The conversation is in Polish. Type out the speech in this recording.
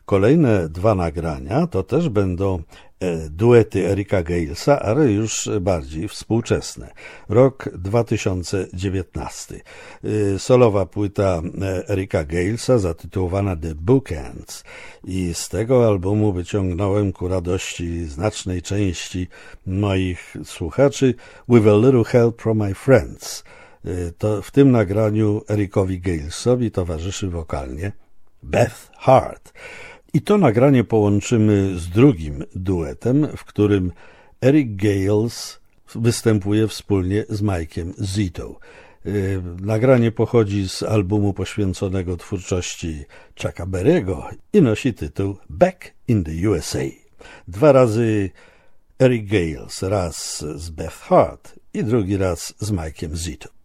Kolejne dwa nagrania to też będą duety Ericka Galesa, ale już bardziej współczesne. Rok 2019. Solowa płyta Ericka Galesa zatytułowana The Bookends i z tego albumu wyciągnąłem ku radości znacznej części moich słuchaczy With a Little Help from My Friends. To w tym nagraniu Erickowi Galesowi towarzyszy wokalnie Beth Hart. I to nagranie połączymy z drugim duetem, w którym Eric Gales występuje wspólnie z Mike'em Zito. Nagranie pochodzi z albumu poświęconego twórczości Chucka Berry'ego i nosi tytuł Back in the USA. Dwa razy Eric Gales, raz z Beth Hart i drugi raz z Mike'em Zito.